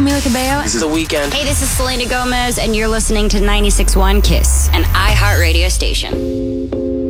Camila Cabello. This is The Weeknd. Hey, this is Selena Gomez, and you're listening to 96.1 KISS, an iHeartRadio station.